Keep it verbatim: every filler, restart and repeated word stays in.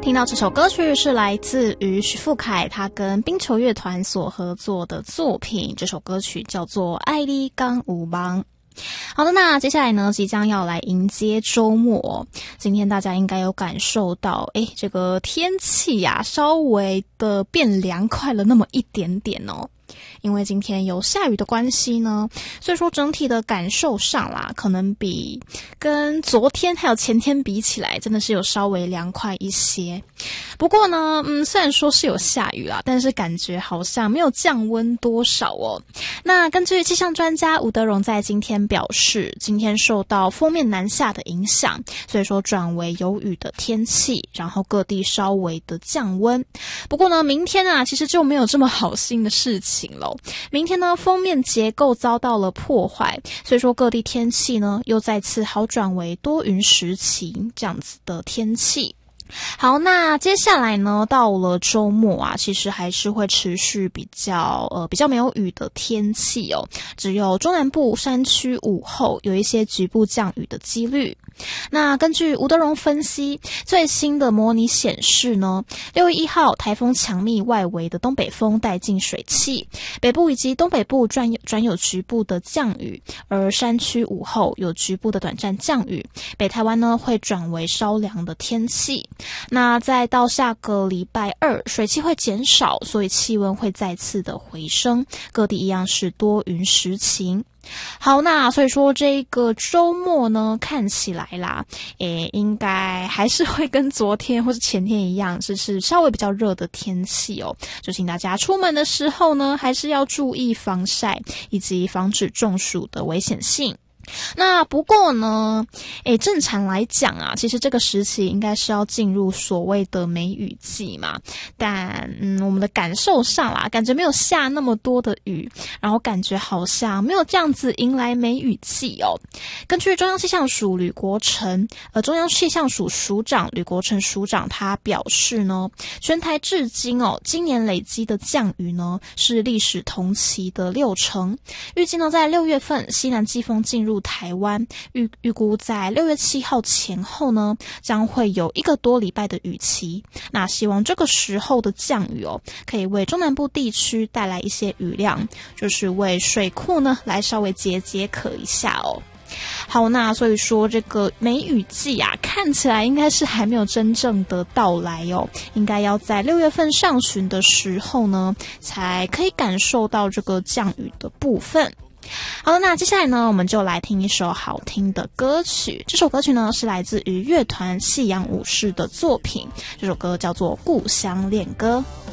听到这首歌曲是来自于徐富凯他跟冰球乐团所合作的作品，这首歌曲叫做《爱你港有梦》。好的，那接下来呢，即将要来迎接周末哦。今天大家应该有感受到，诶，这个天气呀、啊，稍微的变凉快了那么一点点哦。因为今天有下雨的关系呢，所以说整体的感受上啦，可能比跟昨天还有前天比起来，真的是有稍微凉快一些。不过呢，嗯，虽然说是有下雨啦，但是感觉好像没有降温多少哦。那根据气象专家吴德荣在今天表示，今天受到锋面南下的影响，所以说转为有雨的天气，然后各地稍微的降温。不过呢，明天啊，其实就没有这么好心的事情了。明天呢，锋面结构遭到了破坏，所以说各地天气呢又再次好转为多云时晴这样子的天气。好，那接下来呢，到了周末啊，其实还是会持续比较呃比较没有雨的天气哦，只有中南部山区午后有一些局部降雨的几率。那根据吴德荣分析，最新的模拟显示呢，六月一号台风强密外围的东北风带进水汽，北部以及东北部转有转有局部的降雨，而山区午后有局部的短暂降雨，北台湾呢会转为稍凉的天气。那再到下个礼拜二，水汽会减少，所以气温会再次的回升，各地一样是多云时晴。好，那所以说这个周末呢，看起来啦，诶，应该还是会跟昨天或是前天一样，就是稍微比较热的天气哦。就请大家出门的时候呢，还是要注意防晒，以及防止中暑的危险性。那不过呢，诶，正常来讲啊，其实这个时期应该是要进入所谓的梅雨季嘛。但嗯，我们的感受上啦，感觉没有下那么多的雨，然后感觉好像没有这样子迎来梅雨季哦。根据中央气象署吕国成，呃，中央气象署署长吕国成署长他表示呢，全台至今哦，今年累积的降雨呢是历史同期的六成。预计呢，在六月份西南季风进入台湾，预预估在六月七号前后呢，将会有一个多礼拜的雨期。那希望这个时候的降雨哦，可以为中南部地区带来一些雨量，就是为水库呢来稍微解解渴一下哦。好，那所以说这个梅雨季啊，看起来应该是还没有真正的到来哦，应该要在六月份上旬的时候呢，才可以感受到这个降雨的部分。好的，那接下来呢，我们就来听一首好听的歌曲。这首歌曲呢是来自于乐团夕阳武士的作品，这首歌叫做《故乡恋歌》。